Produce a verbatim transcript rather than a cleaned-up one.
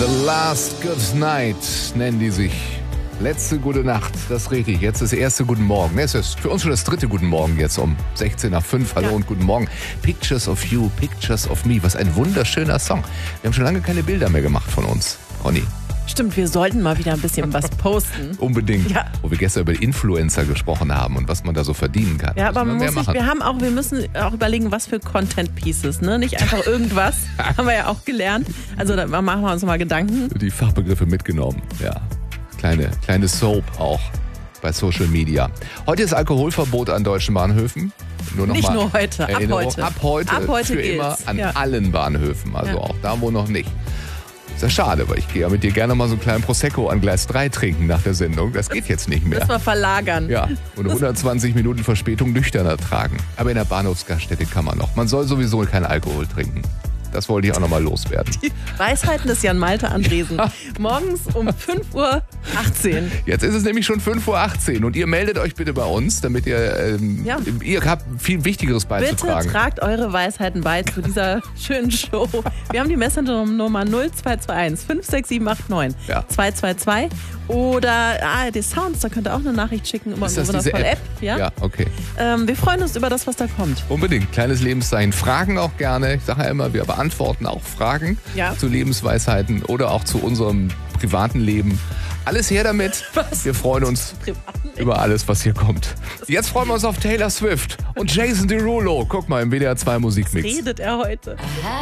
The Last Good Night nennen die sich. Letzte gute Nacht, das ist richtig. Jetzt das erste Guten Morgen. Es ist für uns schon das dritte Guten Morgen jetzt um sechzehn nach fünf. Hallo ja. Und guten Morgen. Pictures of You, Pictures of Me. Was ein wunderschöner Song. Wir haben schon lange keine Bilder mehr gemacht von uns, Ronny. Stimmt, wir sollten mal wieder ein bisschen was posten. Unbedingt. Ja. Wo wir gestern über Influencer gesprochen haben und was man da so verdienen kann. Ja, aber wir, man muss sich, wir haben auch, wir müssen auch überlegen, was für Content Pieces, ne? Nicht einfach irgendwas. Haben wir ja auch gelernt. Also da machen wir uns mal Gedanken. Die Fachbegriffe mitgenommen, ja. Kleine, kleine Soap auch bei Social Media. Heute ist Alkoholverbot an deutschen Bahnhöfen. Nur noch nicht mal nur heute, ab heute. Ab heute, ab heute für geht's. immer an ja. allen Bahnhöfen. Also ja. auch da, wo noch nicht. Ist ja schade, weil ich gehe ja mit dir gerne mal so einen kleinen Prosecco an Gleis drei trinken nach der Sendung. Das geht jetzt nicht mehr. Müssen wir verlagern. Ja, und hundertzwanzig Minuten Verspätung nüchtern ertragen. Aber in der Bahnhofsgaststätte kann man noch. Man soll sowieso keinen Alkohol trinken. Das wollte ich auch nochmal loswerden. Die Weisheiten des Jan Malte Andresen. Morgens um fünf Uhr achtzehn. Jetzt ist es nämlich schon fünf Uhr achtzehn und ihr meldet euch bitte bei uns, damit ihr, ähm, ja. ihr habt viel Wichtigeres beizutragen. Bitte tragt eure Weisheiten bei zu dieser schönen Show. Wir haben die Messenger-Nummer null zwei zwei eins fünf sechs sieben acht neun ja. zwei zwei zwei oder A R D Sounds, da könnt ihr auch eine Nachricht schicken über unsere wundervolle App. App. Ja, ja okay. Ähm, wir freuen uns über das, was da kommt. Unbedingt. Kleines Lebenszeichen. Fragen auch gerne. Ich sage ja immer, wir beantworten auch Fragen ja. zu Lebensweisheiten oder auch zu unserem privaten Leben. Alles her damit. Was? Wir freuen uns über alles, was hier kommt. Jetzt freuen wir uns auf Taylor Swift und Jason Derulo. Guck mal im W D R zwei Musikmix. Was redet er heute?